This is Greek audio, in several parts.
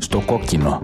στο κόκκινο.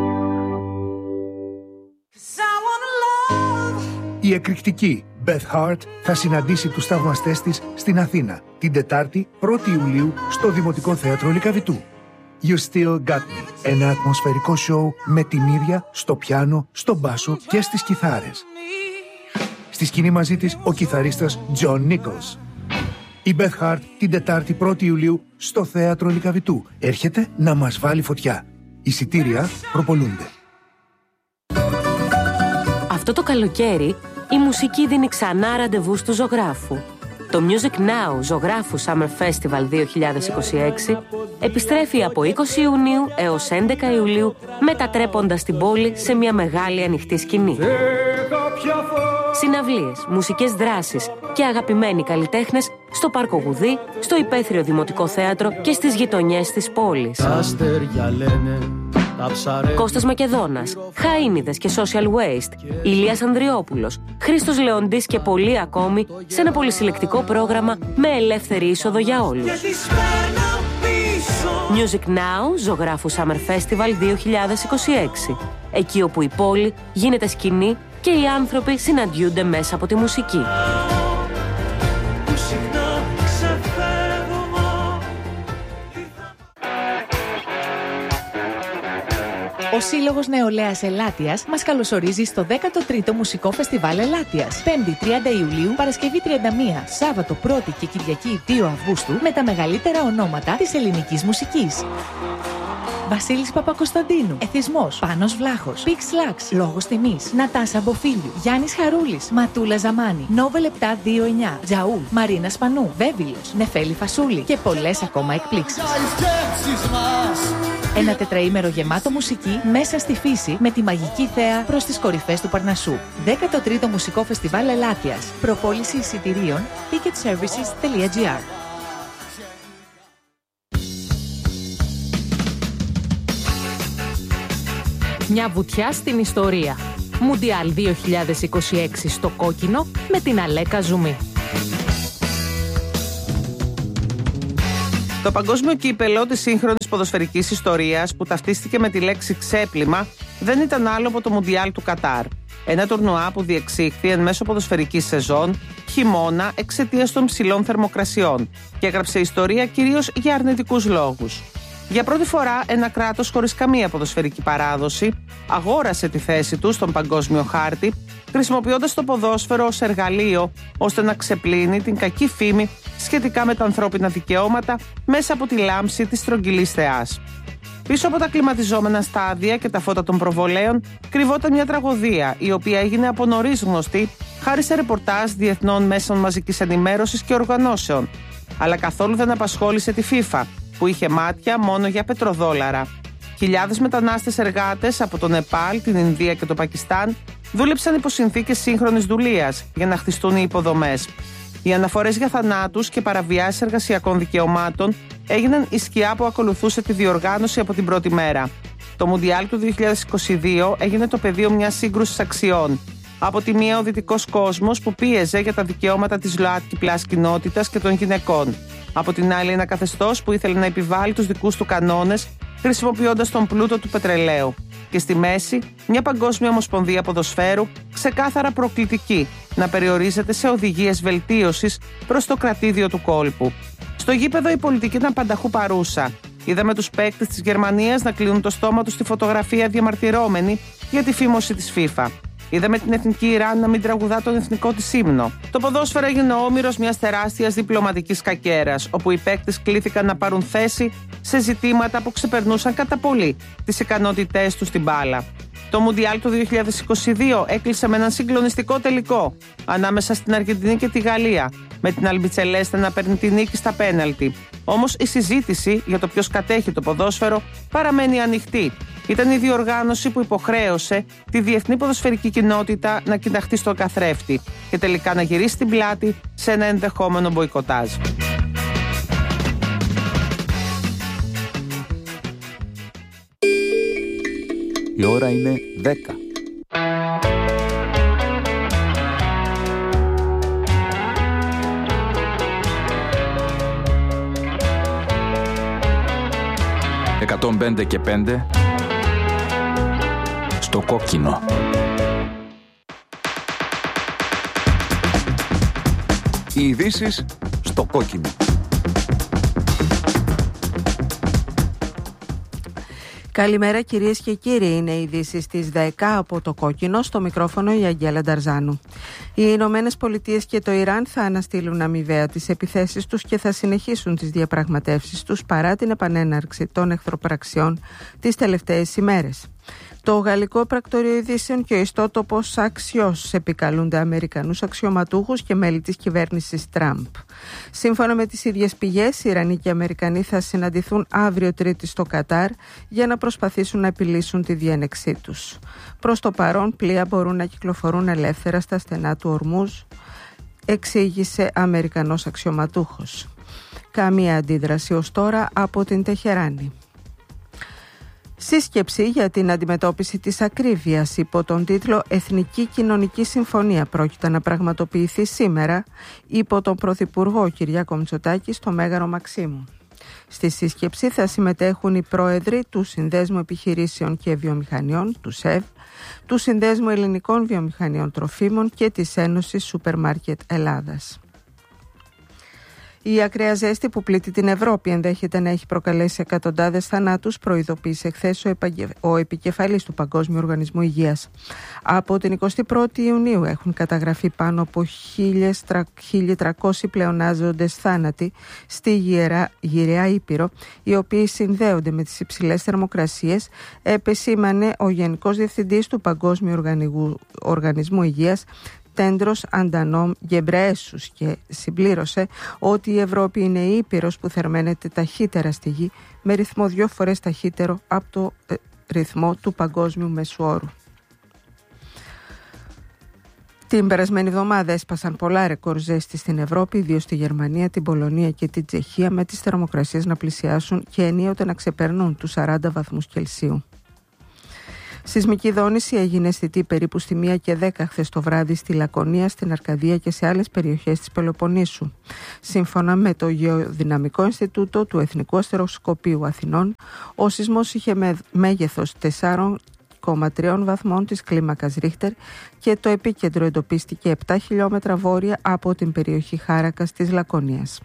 Η εκρηκτική Beth Hart θα συναντήσει τους θαυμαστές της στην Αθήνα την Τετάρτη 1η Ιουλίου στο Δημοτικό Θέατρο Λυκαβητού. You Still Got Me, ένα ατμοσφαιρικό σοου με την ίδια στο πιάνο, στο μπάσο και στις κιθάρες. Στη σκηνή μαζί της ο κιθαρίστας John Nichols. Η Beth Hart την Τετάρτη 1η Ιουλίου στο Θέατρο Λυκαβητού έρχεται να μας βάλει φωτιά. Εισιτήρια προπολούνται. Αυτό το καλοκαίρι η μουσική δίνει ξανά ραντεβού στους ζωγράφου. Το Music Now Ζωγράφου Summer Festival 2026 επιστρέφει από 20 Ιουνίου έως 11 Ιουλίου μετατρέποντας την πόλη σε μια μεγάλη ανοιχτή σκηνή. Συναυλίες, μουσικές δράσεις και αγαπημένοι καλλιτέχνες στο Πάρκο Γουδί, στο Υπαίθριο Δημοτικό Θέατρο και στις γειτονιές της πόλης. Κώστας Μακεδόνας, Χαΐνιδες και Social Waste, Ηλίας Ανδριόπουλος, Χρήστος Λεοντής και πολλοί ακόμη σε ένα πολυσυλλεκτικό πρόγραμμα με ελεύθερη είσοδο για όλους. Music Now Ζωγράφου Summer Festival 2026. Εκεί όπου η πόλη γίνεται σκηνή και οι άνθρωποι συναντιούνται μέσα από τη μουσική. Ο Σύλλογος Νεολαίας Ελάττιας μας καλωσορίζει στο 13ο Μουσικό Φεστιβάλ Ελάττιας. 5η 30 Ιουλίου, Παρασκευή 31, Σάββατο 1η και Κυριακή 2 Αυγούστου με τα μεγαλύτερα ονόματα της ελληνικής μουσικής. Βασίλης Παπακοσταντίνου, Εθισμός, Πάνος Βλάχος, Πίξ Λάξ, Λόγος Τιμής, Νατάσα Μποφίλιου, Γιάννης Χαρούλης, Ματούλα Ζαμάνη, Νόβελ 729, Τζαούλ, Μαρίνα Σπανού, Βέβυλος, Νεφέλη Φασούλη και πολλές ακόμα εκπλήξεις. Ένα τετραήμερο γεμάτο μουσική μέσα στη φύση με τη μαγική θέα προς τις κορυφές του Παρνασσού. 13ο Μουσικό Φεστιβάλ Ελάττιας. Προπόληση εισιτηρίων ticketservices.gr. Μια βουτιά στην ιστορία. Μουντιάλ 2026 στο κόκκινο με την Αλέκα Ζουμί. Το παγκόσμιο κύπελο της σύγχρονης ποδοσφαιρικής ιστορίας που ταυτίστηκε με τη λέξη ξέπλυμα δεν ήταν άλλο από το Μουντιάλ του Κατάρ. Ένα τουρνουά που διεξήχθη εν μέσω ποδοσφαιρικής σεζόν, χειμώνα, εξαιτίας των ψηλών θερμοκρασιών και έγραψε ιστορία κυρίως για αρνητικούς λόγους. Για πρώτη φορά ένα κράτος χωρίς καμία ποδοσφαιρική παράδοση αγόρασε τη θέση του στον παγκόσμιο χάρτη, χρησιμοποιώντας το ποδόσφαιρο ως εργαλείο ώστε να ξεπλύνει την κακή φήμη σχετικά με τα ανθρώπινα δικαιώματα μέσα από τη λάμψη της στρογγυλής θεάς. Πίσω από τα κλιματιζόμενα στάδια και τα φώτα των προβολέων κρυβόταν μια τραγωδία, η οποία έγινε από νωρίς γνωστή χάρη σε ρεπορτάζ διεθνών μέσων μαζικής ενημέρωσης και οργανώσεων, αλλά καθόλου δεν απασχόλησε τη FIFA, που είχε μάτια μόνο για πετροδόλαρα. Χιλιάδες μετανάστες εργάτες από το Νεπάλ, την Ινδία και το Πακιστάν δούλεψαν υπό συνθήκες σύγχρονης δουλείας για να χτιστούν οι υποδομές. Οι αναφορές για θανάτους και παραβιάσεις εργασιακών δικαιωμάτων έγιναν η σκιά που ακολουθούσε τη διοργάνωση από την πρώτη μέρα. Το Μουντιάλ του 2022 έγινε το πεδίο μιας σύγκρουσης αξιών. Από τη μία ο δυτικός κόσμος που πίεζε για τα δικαιώματα της ΛΟΑΤΚΙ+ κοινότητας και των γυναικών. Από την άλλη ένα καθεστώς που ήθελε να επιβάλλει τους δικούς του κανόνες χρησιμοποιώντας τον πλούτο του πετρελαίου. Και στη μέση μια παγκόσμια ομοσπονδία ποδοσφαίρου ξεκάθαρα προκλητική να περιορίζεται σε οδηγίες βελτίωσης προς το κρατήδιο του κόλπου. Στο γήπεδο η πολιτική ήταν πανταχού παρούσα. Είδαμε τους παίκτες της Γερμανίας να κλείνουν το στόμα τους στη φωτογραφία διαμαρτυρόμενοι για τη φήμωση της FIFA. Είδαμε την εθνική Ιράν να μην τραγουδά τον εθνικό της ύμνο. Το ποδόσφαιρο έγινε όμηρος μιας τεράστιας διπλωματικής κακέρας, όπου οι παίκτες κλήθηκαν να πάρουν θέση σε ζητήματα που ξεπερνούσαν κατά πολύ τις ικανότητές τους στην μπάλα. Το Μουντιάλ του 2022 έκλεισε με έναν συγκλονιστικό τελικό ανάμεσα στην Αργεντινή και τη Γαλλία, με την Αλμπιτσελέστε να παίρνει τη νίκη στα πέναλτι. Όμως η συζήτηση για το ποιος κατέχει το ποδόσφαιρο παραμένει ανοιχτή. Ήταν η διοργάνωση που υποχρέωσε τη διεθνή ποδοσφαιρική κοινότητα να κοιταχτεί στον καθρέφτη και τελικά να γυρίσει την πλάτη σε ένα ενδεχόμενο μποϊκοτάζ. Η ώρα είναι 10. «105 και 5» στο κόκκινο. Οι ειδήσεις στο κόκκινο. Καλημέρα κυρίες και κύριοι, είναι οι ειδήσεις στις 10 από το κόκκινο, στο μικρόφωνο η Αγγέλα Νταρζάνου. Οι Ηνωμένες Πολιτείες και το Ιράν θα αναστείλουν αμοιβαία τις επιθέσεις τους και θα συνεχίσουν τις διαπραγματεύσεις τους παρά την επανέναρξη των εχθροπραξιών τις τελευταίες ημέρες. Το Γαλλικό Πρακτορείο Ειδήσεων και ο ιστότοπος Axios επικαλούνται Αμερικανούς αξιωματούχους και μέλη της κυβέρνησης Τραμπ. Σύμφωνα με τις ίδιες πηγές, οι Ιρανοί και οι Αμερικανοί θα συναντηθούν αύριο Τρίτη στο Κατάρ για να προσπαθήσουν να επιλύσουν τη διένεξή τους. Προς το παρόν, πλοία μπορούν να κυκλοφορούν ελεύθερα στα στενά του Ορμούζ, εξήγησε Αμερικανός αξιωματούχος. Καμία αντίδραση ως τώρα από την Τεχεράνη. Σύσκεψη για την αντιμετώπιση της ακρίβειας υπό τον τίτλο «Εθνική Κοινωνική Συμφωνία» πρόκειται να πραγματοποιηθεί σήμερα υπό τον Πρωθυπουργό Κυριάκο Μητσοτάκη στο Μέγαρο Μαξίμου. Στη σύσκεψη θα συμμετέχουν οι πρόεδροι του Συνδέσμου Επιχειρήσεων και Βιομηχανιών, του ΣΕΒ, του Συνδέσμου Ελληνικών Βιομηχανιών Τροφίμων και της Ένωσης Σούπερ Μάρκετ Ελλάδας. Η ακραία ζέστη που πλήττει την Ευρώπη ενδέχεται να έχει προκαλέσει εκατοντάδες θανάτους, προειδοποίησε χθες ο επικεφαλής του Παγκόσμιου Οργανισμού Υγείας. Από την 21η Ιουνίου έχουν καταγραφεί πάνω από 1.300 πλεονάζοντες θάνατοι στη Γυραιά Ήπειρο, οι οποίοι συνδέονται με τις υψηλές θερμοκρασίες, επεσήμανε ο Γενικός Διευθυντής του Παγκόσμιου Οργανισμού Υγείας, Τέντρος Αντανόμ Γκεμπρεέσους, και συμπλήρωσε ότι η Ευρώπη είναι η ήπειρος που θερμαίνεται ταχύτερα στη γη, με ρυθμό 2 φορές ταχύτερο από το ρυθμό του παγκόσμιου μεσουόρου. Την περασμένη εβδομάδα έσπασαν πολλά ρεκόρ ζέστη στην Ευρώπη, ιδίως στη Γερμανία, την Πολωνία και την Τσεχία, με τις θερμοκρασίες να πλησιάσουν και ενίοτε να ξεπερνούν τους 40 βαθμούς Κελσίου. Σεισμική δόνηση έγινε αισθητή περίπου στη 1:10 χθες το βράδυ στη Λακωνία, στην Αρκαδία και σε άλλες περιοχές της Πελοποννήσου. Σύμφωνα με το Γεωδυναμικό Ινστιτούτο του Εθνικού Αστεροσκοπείου Αθηνών, ο σεισμός είχε μέγεθος 4,3 βαθμών της κλίμακας Ρίχτερ και το επίκεντρο εντοπίστηκε 7 χιλιόμετρα βόρεια από την περιοχή Χάρακας της Λακωνίας.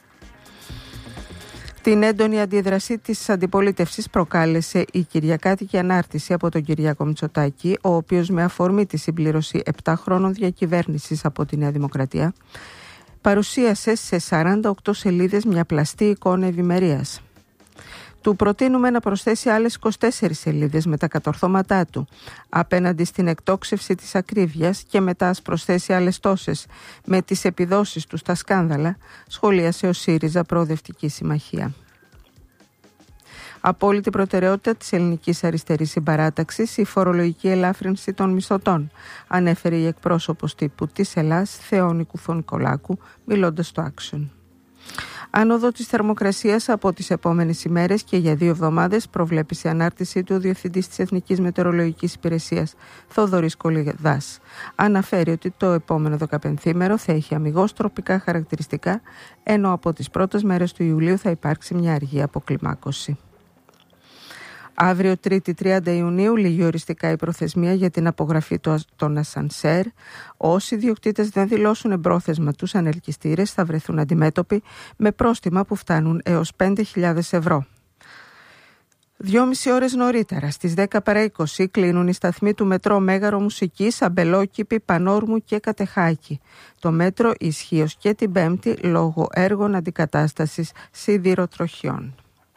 Την έντονη αντίδραση της αντιπολίτευσης προκάλεσε η κυριακάτικη ανάρτηση από τον Κυριάκο Μητσοτάκη, ο οποίος με αφορμή τη συμπλήρωση 7 χρόνων διακυβέρνησης από τη Νέα Δημοκρατία παρουσίασε σε 48 σελίδες μια πλαστή εικόνα ευημερίας. Του προτείνουμε να προσθέσει άλλες 24 σελίδες με τα κατορθώματά του απέναντι στην εκτόξευση της ακρίβειας και μετά ας προσθέσει άλλες τόσες με τις επιδόσεις του στα σκάνδαλα, σχολίασε ο ΣΥΡΙΖΑ Προοδευτική Συμμαχία. Απόλυτη προτεραιότητα της ελληνικής αριστερής συμπαράταξης η φορολογική ελάφρυνση των μισθωτών, ανέφερε η εκπρόσωπος τύπου της Ελλάς Θεόνη Κουφονικολάκου, μιλώντας στο Action. Άνοδο της θερμοκρασίας από τις επόμενες ημέρες και για 2 εβδομάδες προβλέπει η ανάρτησή του ο Διευθυντής της Εθνικής Μετεωρολογικής Υπηρεσίας, Θοδωρής Κολιδάς. Αναφέρει ότι το επόμενο 15ήμερο θα έχει αμιγώς τροπικά χαρακτηριστικά, ενώ από τις πρώτες μέρες του Ιουλίου θα υπάρξει μια αργή αποκλιμάκωση. Αύριο Τρίτη 30 Ιουνίου λήγει οριστικά η προθεσμία για την απογραφή των ασανσέρ. Όσοι ιδιοκτήτες δεν δηλώσουν εμπρόθεσμα τους ανελκυστήρες θα βρεθούν αντιμέτωποι με πρόστιμα που φτάνουν έως 5.000 ευρώ. 2,5 ώρες νωρίτερα, στις 10 παρά 20, κλείνουν οι σταθμοί του μετρό Μέγαρο Μουσικής, Αμπελόκηπη, Πανόρμου και Κατεχάκη. Το μέτρο ισχύως και την Πέμπτη λόγω έργων αντικατάστασης σιδηροτροχιών.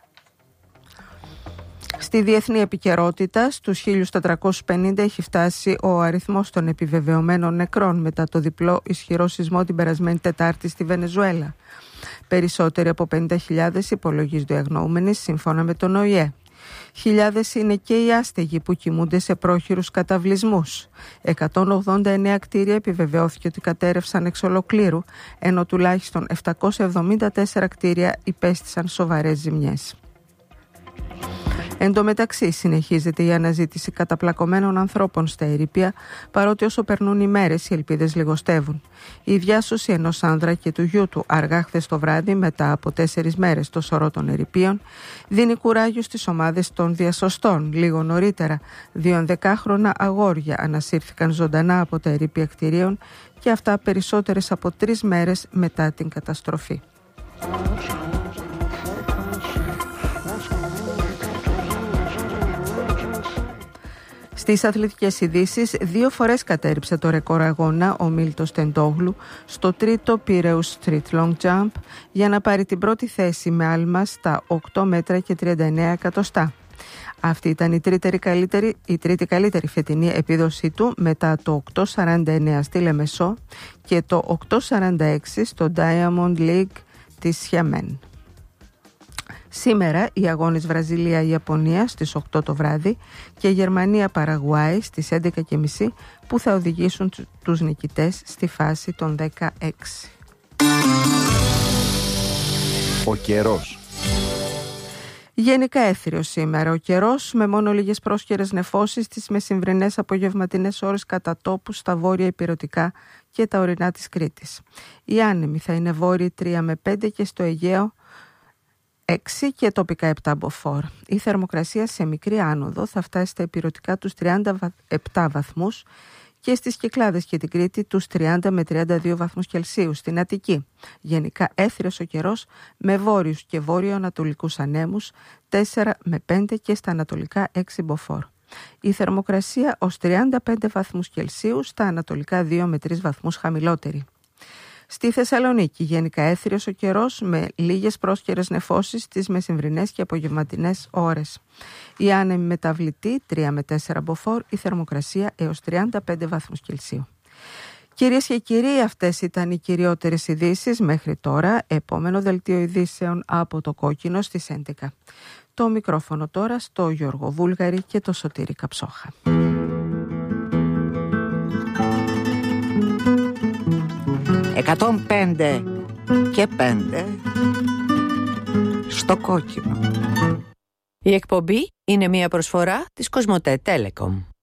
Στη διεθνή επικαιρότητα, στους 1.450 έχει φτάσει ο αριθμός των επιβεβαιωμένων νεκρών μετά το διπλό ισχυρό σεισμό την περασμένη Τετάρτη στη Βενεζουέλα. Περισσότεροι από 50.000 υπολογίζονται αγνοούμενοι σύμφωνα με τον ΟΗΕ. Χιλιάδες είναι και οι άστεγοι που κοιμούνται σε πρόχειρους καταβλισμούς. 189 κτίρια επιβεβαιώθηκε ότι κατέρευσαν εξ ολοκλήρου, ενώ τουλάχιστον 774 κτίρια υπέστησαν σοβαρές ζημιές. Εν τω μεταξύ, συνεχίζεται η αναζήτηση καταπλακωμένων ανθρώπων στα ερείπια, παρότι όσο περνούν οι μέρες οι ελπίδες λιγοστεύουν. Η διάσωση ενός άνδρα και του γιού του αργά χθες το βράδυ, μετά από 4 μέρες στο σωρό των ερειπίων, δίνει κουράγιο στις ομάδες των διασωστών. Λίγο νωρίτερα, 2 11χρονα αγόρια ανασύρθηκαν ζωντανά από τα ερείπια κτηρίων, και αυτά περισσότερες από 3 μέρες μετά την καταστροφή. Στις αθλητικές ειδήσεις, 2 φορές κατέρριψε το ρεκόρ αγώνα ο Μίλτος Τεντόγλου στο 3ο Piraeus Street Long Jump για να πάρει την πρώτη θέση με άλμα στα 8 μέτρα και 39 εκατοστά. Αυτή ήταν η τρίτη καλύτερη φετινή επίδοσή του, μετά το 8.49 στη Λεμεσό και το 8.46 στο Diamond League της Χιαμέν. Σήμερα οι αγώνες Βραζιλία-Ιαπωνία στις 8 το βράδυ και Γερμανία-Παραγουάη στις 11.30 που θα οδηγήσουν τους νικητές στη φάση των 16. Ο καιρός. Γενικά έθριος σήμερα ο καιρός, με μόνο λίγες πρόσκαιρες νεφώσεις στις μεσημβρινές απογευματινές ώρες κατά τόπου στα βόρεια ηπειρωτικά και τα ορεινά της Κρήτης. Οι άνεμοι θα είναι βόρειοι 3 με 5 και στο Αιγαίο 6 και τοπικά 7 μποφόρ. Η θερμοκρασία σε μικρή άνοδο θα φτάσει στα ηπειρωτικά τους 37 βαθμούς και στις Κυκλάδες και την Κρήτη τους 30 με 32 βαθμούς Κελσίου. Στην Αττική γενικά έθριος ο καιρός με βόρειους και βόρειο-ανατολικούς ανέμους 4 με 5 και στα ανατολικά 6 μποφόρ. Η θερμοκρασία ως 35 βαθμούς Κελσίου, στα ανατολικά 2 με 3 βαθμούς χαμηλότερη. Στη Θεσσαλονίκη γενικά έθριος ο καιρός με λίγες πρόσκαιρες νεφώσεις στις μεσημβρινές και απογευματινές ώρες. Η άνεμη μεταβλητή 3 με 4 μποφόρ, η θερμοκρασία έως 35 βαθμούς Κελσίου. Κυρίες και κύριοι, αυτές ήταν οι κυριότερες ειδήσεις μέχρι τώρα. Επόμενο δελτίο ειδήσεων από το Κόκκινο στις 11. Το μικρόφωνο τώρα στο Γιώργο Βούλγαρη και το Σωτήρη Καψόχα. 105 και 5 στο Κόκκινο. Η εκπομπή είναι μια προσφορά της Κοσμοτέ Telecom.